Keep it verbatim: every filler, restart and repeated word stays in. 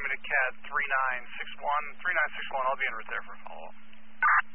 me to C A D three nine six one. three nine six one, I'll be en route there for a follow-up.